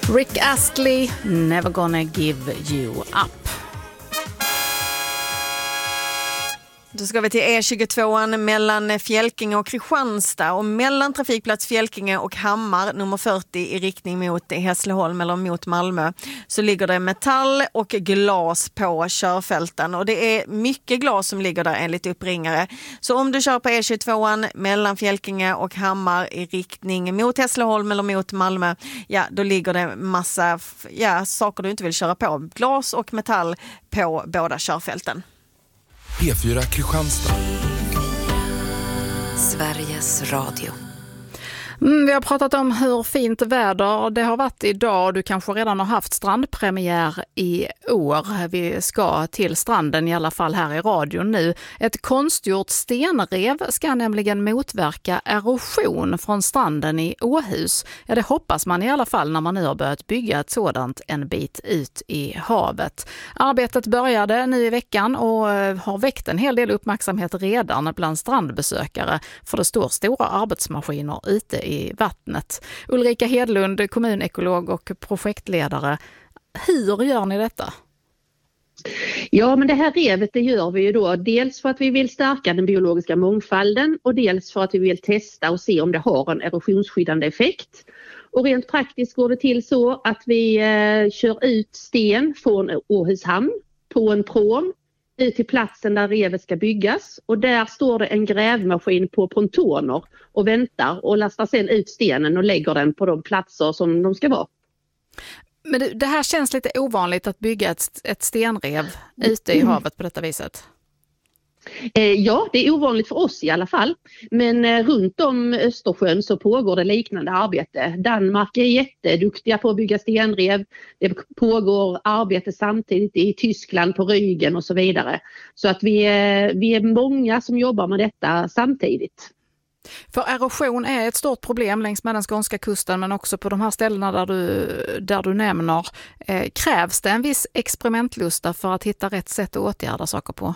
Rick Astley, Never Gonna Give You Up. Då ska vi till E22 mellan Fjälkinge och Kristianstad och mellan trafikplats Fjälkinge och Hammar nummer 40 i riktning mot Hässleholm eller mot Malmö så ligger det metall och glas på körfälten och det är mycket glas som ligger där enligt uppringare. Så om du kör på E22 mellan Fjälkinge och Hammar i riktning mot Hässleholm eller mot Malmö, ja då ligger det massa saker du inte vill köra på. Glas och metall på båda körfälten. P4 Kristianstad. Sveriges Radio. Vi har pratat om hur fint väder det har varit idag. Du kanske redan har haft strandpremiär i år. Vi ska till stranden i alla fall här i radion nu. Ett konstgjort stenrev ska nämligen motverka erosion från stranden i Åhus. Ja, det hoppas man i alla fall när man nu har börjat bygga ett sådant en bit ut i havet. Arbetet började nu i veckan och har väckt en hel del uppmärksamhet redan bland strandbesökare för det står stora arbetsmaskiner ute i vattnet. Ulrika Hedlund, kommunekolog och projektledare. Hur gör ni detta? Ja, men det här revet det gör vi ju då dels för att vi vill stärka den biologiska mångfalden och dels för att vi vill testa och se om det har en erosionsskyddande effekt. Och rent praktiskt går det till så att vi kör ut sten från Åhus hamn på en pråm ut till platsen där revet ska byggas och där står det en grävmaskin på pontoner och väntar och lastar sedan ut stenen och lägger den på de platser som de ska vara. Men det här känns lite ovanligt att bygga ett stenrev ute i havet på detta viset. Ja, det är ovanligt för oss i alla fall. Men runt om Östersjön så pågår det liknande arbete. Danmark är jätteduktiga på att bygga stenrev. Det pågår arbete samtidigt i Tyskland på Rügen och så vidare. Så att vi är många som jobbar med detta samtidigt. För erosion är ett stort problem längs med den skånska kusten men också på de här ställena där du nämner. Krävs det en viss experimentlusta för att hitta rätt sätt att åtgärda saker på?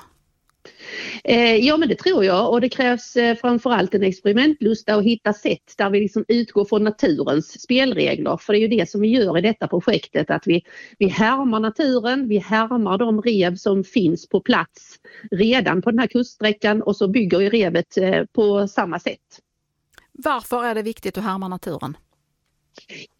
Ja, men det tror jag och det krävs framförallt en experimentlusta och hitta sätt där vi liksom utgår från naturens spelregler. För det är ju det som vi gör i detta projektet, att vi härmar naturen, vi härmar de rev som finns på plats redan på den här kuststräckan och så bygger vi revet på samma sätt. Varför är det viktigt att härma naturen?